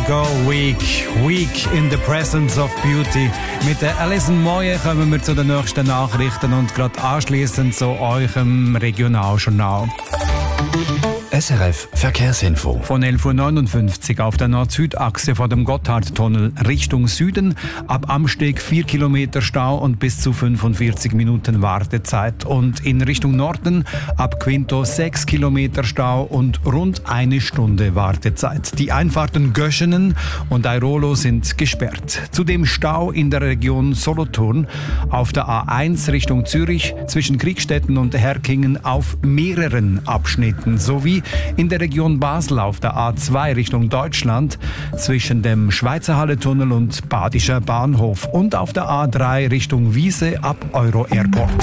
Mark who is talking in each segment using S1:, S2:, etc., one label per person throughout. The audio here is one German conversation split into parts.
S1: go weak in the presence of beauty. Mit der Alison Moye kommen wir zu den nächsten Nachrichten und gerade anschliessend zu eurem Regionaljournal.
S2: SRF Verkehrsinfo.
S1: Von 11.59 Uhr auf der Nord-Süd-Achse vor dem Gotthardtunnel Richtung Süden. Ab Amsteg 4 Kilometer Stau und bis zu 45 Minuten Wartezeit. Und in Richtung Norden ab Quinto 6 Kilometer Stau und rund eine Stunde Wartezeit. Die Einfahrten Göschenen und Airolo sind gesperrt. Zudem Stau in der Region Solothurn auf der A1 Richtung Zürich zwischen Kriegstetten und Herkingen auf mehreren Abschnitten sowie in der Region Basel auf der A2 Richtung Deutschland zwischen dem Schweizer Halletunnel und Badischer Bahnhof und auf der A3 Richtung Wiese ab Euro Airport.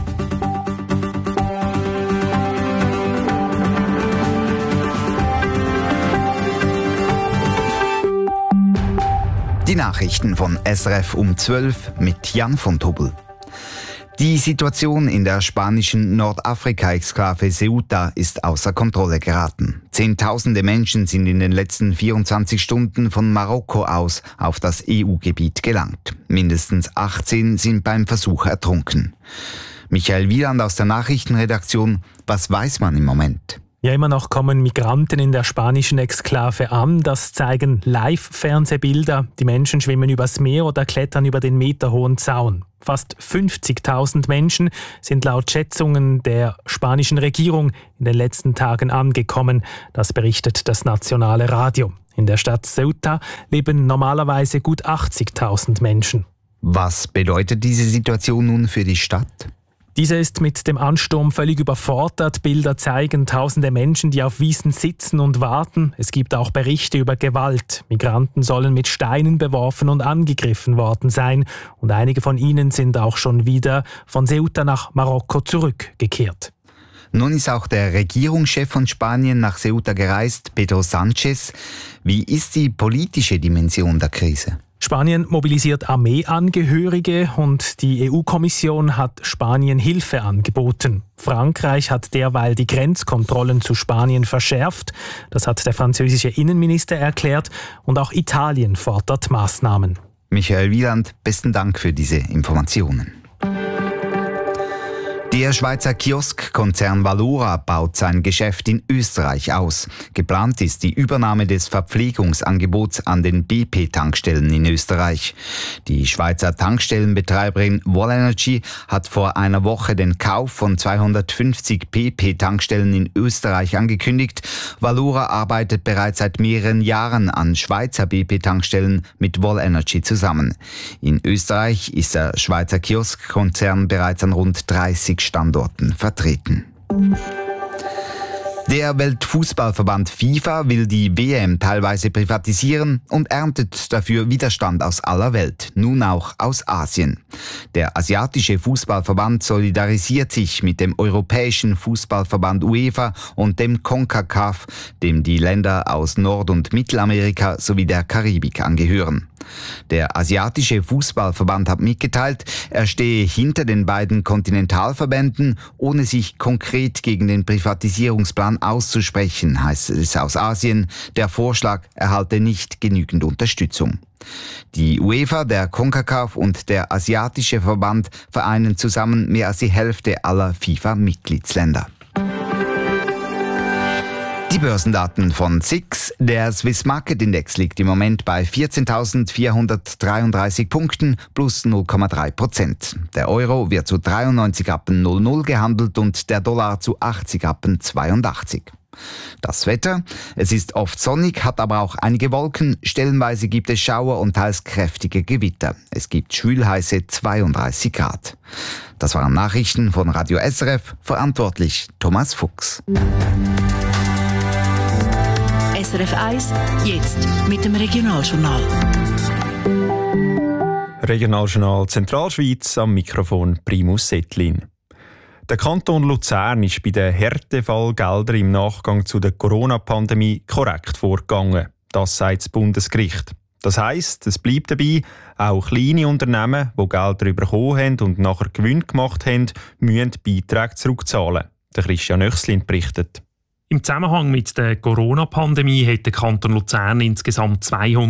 S3: Die Nachrichten von SRF um 12 mit Jan von Tobel. Die Situation in der spanischen Nordafrika-Exklave Ceuta ist außer Kontrolle geraten. Zehntausende Menschen sind in den letzten 24 Stunden von Marokko aus auf das EU-Gebiet gelangt. Mindestens 18 sind beim Versuch ertrunken. Michael Wieland aus der Nachrichtenredaktion. Was weiß man im Moment?
S4: Ja, immer noch kommen Migranten in der spanischen Exklave an. Das zeigen Live-Fernsehbilder. Die Menschen schwimmen übers Meer oder klettern über den meterhohen Zaun. Fast 50.000 Menschen sind laut Schätzungen der spanischen Regierung in den letzten Tagen angekommen. Das berichtet das nationale Radio. In der Stadt Ceuta leben normalerweise gut 80.000 Menschen.
S3: Was bedeutet diese Situation nun für die Stadt?
S4: Diese ist mit dem Ansturm völlig überfordert. Bilder zeigen tausende Menschen, die auf Wiesen sitzen und warten. Es gibt auch Berichte über Gewalt. Migranten sollen mit Steinen beworfen und angegriffen worden sein. Und einige von ihnen sind auch schon wieder von Ceuta nach Marokko zurückgekehrt.
S3: Nun ist auch der Regierungschef von Spanien nach Ceuta gereist, Pedro Sánchez. Wie ist die politische Dimension der Krise?
S4: Spanien mobilisiert Armeeangehörige und die EU-Kommission hat Spanien Hilfe angeboten. Frankreich hat derweil die Grenzkontrollen zu Spanien verschärft. Das hat der französische Innenminister erklärt. Und auch Italien fordert Maßnahmen.
S3: Michael Wieland, besten Dank für diese Informationen. Der Schweizer Kioskkonzern Valora baut sein Geschäft in Österreich aus. Geplant ist die Übernahme des Verpflegungsangebots an den BP-Tankstellen in Österreich. Die Schweizer Tankstellenbetreiberin Wallenergy hat vor einer Woche den Kauf von 250 BP-Tankstellen in Österreich angekündigt. Valora arbeitet bereits seit mehreren Jahren an Schweizer BP-Tankstellen mit Wallenergy zusammen. In Österreich ist der Schweizer Kioskkonzern bereits an rund 30 Standorten vertreten. Der Weltfußballverband FIFA will die WM teilweise privatisieren und erntet dafür Widerstand aus aller Welt, nun auch aus Asien. Der asiatische Fußballverband solidarisiert sich mit dem europäischen Fußballverband UEFA und dem CONCACAF, dem die Länder aus Nord- und Mittelamerika sowie der Karibik angehören. Der asiatische Fußballverband hat mitgeteilt, er stehe hinter den beiden Kontinentalverbänden, ohne sich konkret gegen den Privatisierungsplan auszusprechen, heißt es aus Asien. Der Vorschlag erhalte nicht genügend Unterstützung. Die UEFA, der CONCACAF und der asiatische Verband vereinen zusammen mehr als die Hälfte aller FIFA-Mitgliedsländer. Die Börsendaten von SIX. Der Swiss Market Index liegt im Moment bei 14.433 Punkten plus 0,3%. Der Euro wird zu 93,00 gehandelt und der Dollar zu 80,82. Das Wetter. Es ist oft sonnig, hat aber auch einige Wolken. Stellenweise gibt es Schauer und teils kräftige Gewitter. Es gibt schwülheiße 32 Grad. Das waren Nachrichten von Radio SRF. Verantwortlich Thomas Fuchs.
S5: SRF 1, jetzt mit dem Regionaljournal.
S6: Regionaljournal Zentralschweiz, am Mikrofon Primus Settlin. Der Kanton Luzern ist bei den Härtefallgeldern im Nachgang zu der Corona-Pandemie korrekt vorgegangen. Das sagt das Bundesgericht. Das heisst, es bleibt dabei, auch kleine Unternehmen, die Gelder bekommen haben und nachher Gewinn gemacht haben, müssen Beiträge zurückzahlen. Der Christian Oechslin berichtet.
S7: Im Zusammenhang mit der Corona-Pandemie hat der Kanton Luzern insgesamt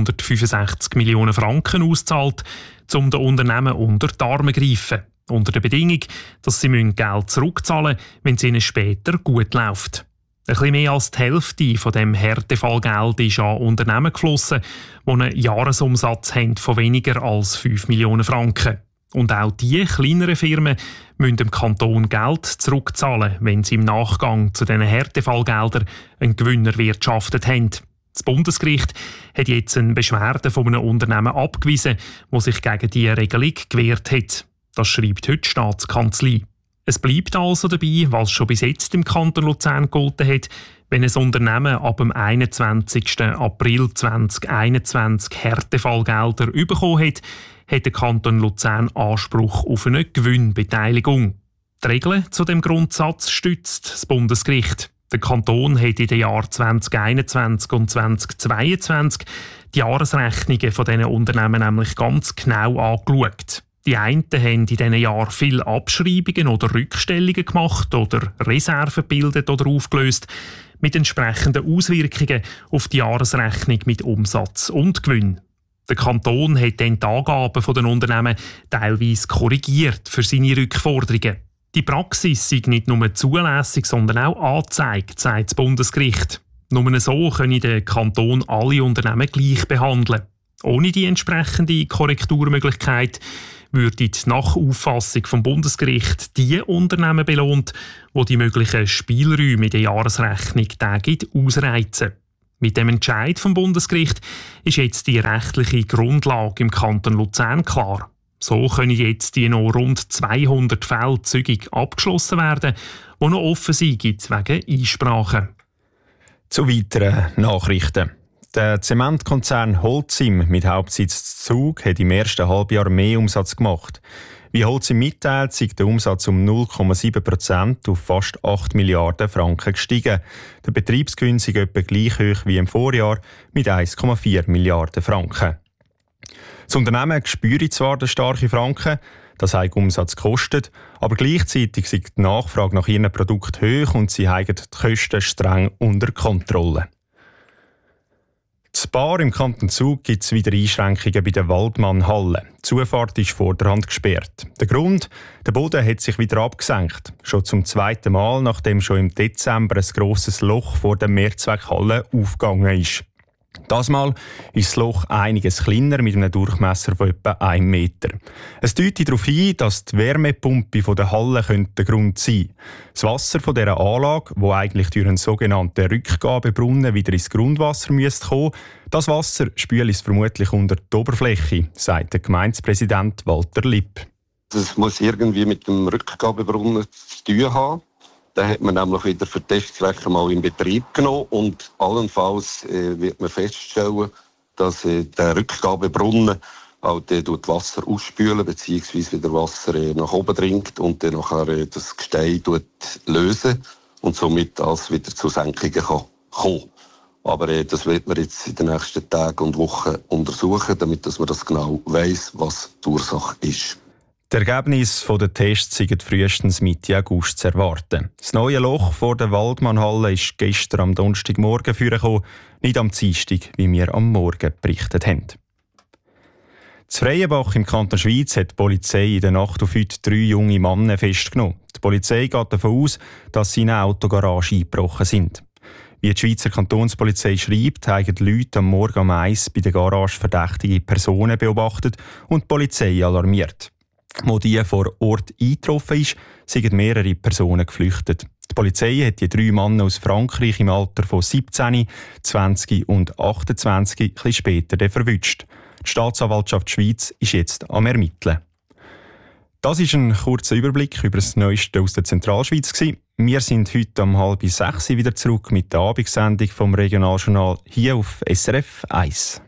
S7: 265 Millionen Franken ausgezahlt, um den Unternehmen unter die Arme zu greifen. Unter der Bedingung, dass sie Geld zurückzahlen müssen, wenn es ihnen später gut läuft. Ein bisschen mehr als die Hälfte von dem Härtefallgeld ist an Unternehmen geflossen, die einen Jahresumsatz haben von weniger als 5 Millionen Franken. Und auch diese kleineren Firmen müssen dem Kanton Geld zurückzahlen, wenn sie im Nachgang zu diesen Härtefallgeldern einen Gewinn erwirtschaftet haben. Das Bundesgericht hat jetzt eine Beschwerde von einem Unternehmen abgewiesen, das sich gegen diese Regelung gewehrt hat. Das schreibt heute die Staatskanzlei. Es bleibt also dabei, was schon bis jetzt im Kanton Luzern gegolten hat, wenn ein Unternehmen ab dem 21. April 2021 Härtefallgelder bekommen hat, hat der Kanton Luzern Anspruch auf eine Gewinnbeteiligung. Die Regeln zu dem Grundsatz stützt das Bundesgericht. Der Kanton hat in den Jahren 2021 und 2022 die Jahresrechnungen von diesen Unternehmen nämlich ganz genau angeschaut. Die einen haben in diesen Jahren viele Abschreibungen oder Rückstellungen gemacht oder Reserven gebildet oder aufgelöst, mit entsprechenden Auswirkungen auf die Jahresrechnung mit Umsatz und Gewinn. Der Kanton hat dann die Angaben der Unternehmen teilweise korrigiert für seine Rückforderungen. Die Praxis sei nicht nur zulässig, sondern auch angezeigt, sagt das Bundesgericht. Nur so könne der Kanton alle Unternehmen gleich behandeln. Ohne die entsprechende Korrekturmöglichkeit würde nach Auffassung vom Bundesgericht die Unternehmen belohnt, die die möglichen Spielräume in der Jahresrechnung ausreizen. Mit dem Entscheid vom Bundesgericht ist jetzt die rechtliche Grundlage im Kanton Luzern klar. So können jetzt die noch rund 200 Fälle zügig abgeschlossen werden, die noch offen sind wegen Einsprachen.
S6: Zu weiteren Nachrichten. Der Zementkonzern Holcim mit Hauptsitz Zug hat im ersten Halbjahr mehr Umsatz gemacht. Wie Holcim mitteilt, sei der Umsatz um 0,7% auf fast 8 Milliarden Franken gestiegen. Der Betriebsgewinn sei etwa gleich hoch wie im Vorjahr mit 1,4 Milliarden Franken. Das Unternehmen spüre zwar den starken Franken, das hat Umsatz gekostet, aber gleichzeitig sei die Nachfrage nach ihren Produkten hoch und sie haben die Kosten streng unter Kontrolle. In Baar im Kanton Zug gibt es wieder Einschränkungen bei der Waldmannhalle. Die Zufahrt ist vorderhand gesperrt. Der Grund? Der Boden hat sich wieder abgesenkt. Schon zum zweiten Mal, nachdem schon im Dezember ein grosses Loch vor der Mehrzweckhalle aufgegangen ist. Das Mal ist das Loch einiges kleiner mit einem Durchmesser von etwa 1 Meter. Es deutet darauf hin, dass die Wärmepumpe von der Halle der Grund sein könnte. Das Wasser von dieser Anlage, das eigentlich durch einen sogenannten Rückgabebrunnen wieder ins Grundwasser kommen müsste, das Wasser spült es vermutlich unter die Oberfläche, sagt der Gemeindepräsident Walter Lipp.
S8: Das muss irgendwie mit dem Rückgabebrunnen zu tun haben. Den hat man nämlich wieder für Testzwecke mal in Betrieb genommen und allenfalls wird man feststellen, dass der Rückgabebrunnen halt Wasser ausspülen bzw. wieder Wasser nach oben dringt und dann nachher das Gestein lösen und somit als wieder zu Senkungen kann kommen. Aber das wird man jetzt in den nächsten Tagen und Wochen untersuchen, damit man das genau weiss, was die Ursache ist.
S6: Die Ergebnisse der Tests sind frühestens Mitte August zu erwarten. Das neue Loch vor der Waldmannhalle ist gestern am Donnerstagmorgen vorgekommen, nicht am Dienstag, wie wir am Morgen berichtet haben. In Freienbach im Kanton Schwyz hat die Polizei in der Nacht auf heute 3 junge Männer festgenommen. Die Polizei geht davon aus, dass sie in eine Autogarage eingebrochen sind. Wie die Schweizer Kantonspolizei schreibt, haben die Leute am Morgen um 1 bei der Garage verdächtige Personen beobachtet und die Polizei alarmiert. Wo die vor Ort eingetroffen ist, sind mehrere Personen geflüchtet. Die Polizei hat die 3 Männer aus Frankreich im Alter von 17, 20 und 28 etwas später verwünscht. Die Staatsanwaltschaft Schweiz ist jetzt am Ermitteln. Das ist ein kurzer Überblick über das Neueste aus der Zentralschweiz. Wir sind heute um 5:30 wieder zurück mit der Abendsendung vom Regionaljournal hier auf SRF 1.